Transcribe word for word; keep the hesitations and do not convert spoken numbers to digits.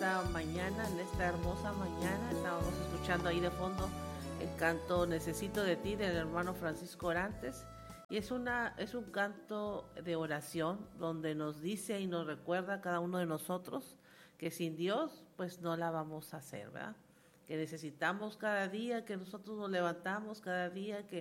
esta mañana, en esta hermosa mañana. Estábamos escuchando ahí de fondo el canto Necesito de ti del hermano Francisco Orantes. Y es, una, es un canto de oración donde nos dice y nos recuerda a cada uno de nosotros que sin Dios pues no la vamos a hacer, ¿verdad? Que necesitamos cada día, que nosotros nos levantamos cada día, que